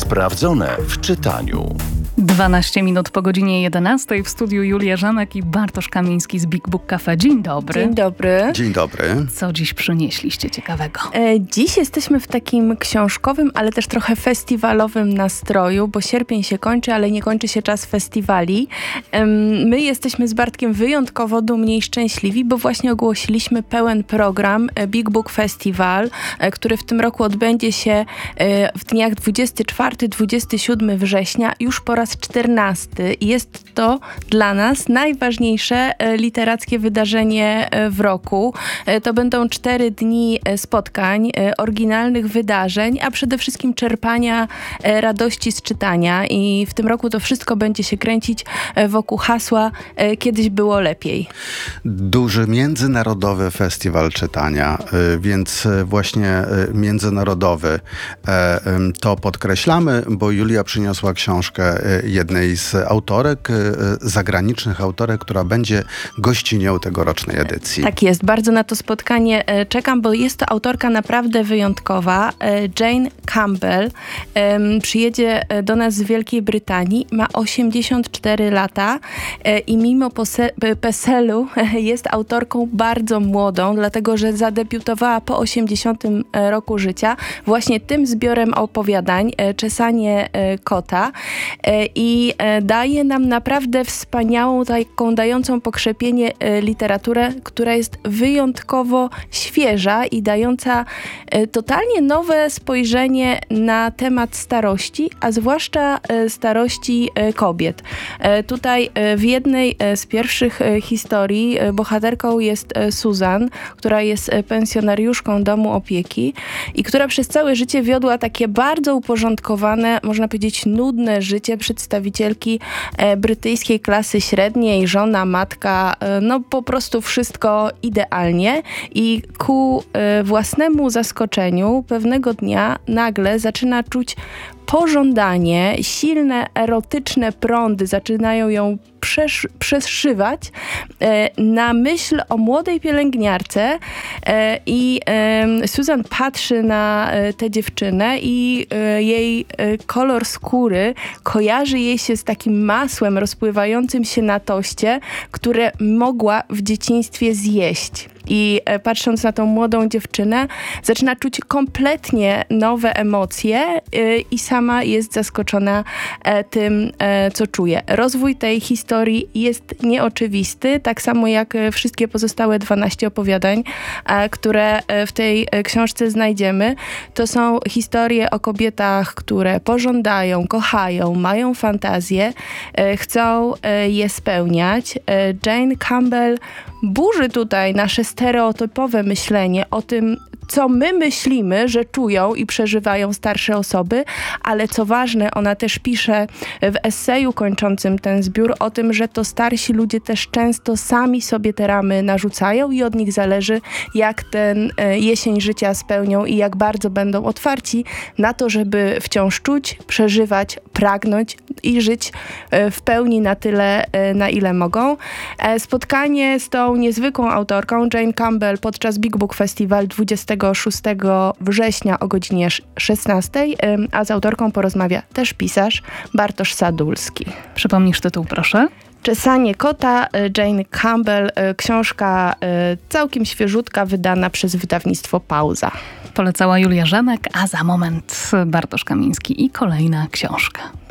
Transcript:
Sprawdzone w czytaniu. 12 minut po godzinie 11 w studiu Julia Żamek i Bartosz Kamiński z Big Book Cafe. Dzień dobry. Dzień dobry. Dzień dobry. Co dziś przynieśliście ciekawego? Dziś jesteśmy w takim książkowym, ale też trochę festiwalowym nastroju, bo sierpień się kończy, ale nie kończy się czas festiwali. My jesteśmy z Bartkiem wyjątkowo dumni i szczęśliwi, bo właśnie ogłosiliśmy pełen program Big Book Festival, który w tym roku odbędzie się w dniach 24-27 września, już po raz 14. Jest to dla nas najważniejsze literackie wydarzenie w roku. To będą 4 dni spotkań, oryginalnych wydarzeń, a przede wszystkim czerpania radości z czytania. I w tym roku to wszystko będzie się kręcić wokół hasła "Kiedyś było lepiej". Duży międzynarodowy festiwal czytania, więc właśnie międzynarodowy. To podkreślamy, bo Julia przyniosła książkę jednej z autorek, zagranicznych autorek, która będzie gościnią tegorocznej edycji. Tak jest, bardzo na to spotkanie czekam, bo jest to autorka naprawdę wyjątkowa. Jane Campbell przyjedzie do nas z Wielkiej Brytanii, ma 84 lata i mimo PESEL-u jest autorką bardzo młodą, dlatego że zadebiutowała po 80 roku życia właśnie tym zbiorem opowiadań Czesanie kota i daje nam naprawdę wspaniałą, taką dającą pokrzepienie literaturę, która jest wyjątkowo świeża i dająca totalnie nowe spojrzenie na temat starości, a zwłaszcza starości kobiet. Tutaj w jednej z pierwszych historii bohaterką jest Susan, która jest pensjonariuszką domu opieki i która przez całe życie wiodła takie bardzo uporządkowane, można powiedzieć nudne życie przedstawicielki brytyjskiej klasy średniej, żona, matka, no po prostu wszystko idealnie i ku własnemu zaskoczeniu pewnego dnia nagle zaczyna czuć pożądanie, silne erotyczne prądy zaczynają ją przeszywać na myśl o młodej pielęgniarce i Susan patrzy na tę dziewczynę i jej kolor skóry kojarzy jej się z takim masłem rozpływającym się na toście, które mogła w dzieciństwie zjeść. I patrząc na tą młodą dziewczynę, zaczyna czuć kompletnie nowe emocje i sama jest zaskoczona tym, co czuje. Rozwój tej historii jest nieoczywisty, tak samo jak wszystkie pozostałe 12 opowiadań, które w tej książce znajdziemy. To są historie o kobietach, które pożądają, kochają, mają fantazje, chcą je spełniać. Jane Campbell burzy tutaj nasze stereotypowe myślenie o tym, co my myślimy, że czują i przeżywają starsze osoby, ale co ważne, ona też pisze w eseju kończącym ten zbiór o tym, że to starsi ludzie też często sami sobie te ramy narzucają i od nich zależy, jak ten jesień życia spełnią i jak bardzo będą otwarci na to, żeby wciąż czuć, przeżywać, pragnąć i żyć w pełni na tyle, na ile mogą. Spotkanie z tą niezwykłą autorką Jane Campbell podczas Big Book Festival 26 września o godzinie 16, a z autorką porozmawia też pisarz Bartosz Sadulski. Przypomnisz tytuł, proszę? Czesanie kota, Jane Campbell, książka całkiem świeżutka, wydana przez wydawnictwo Pauza. Polecała Julia Żamek, a za moment Bartosz Kamiński i kolejna książka.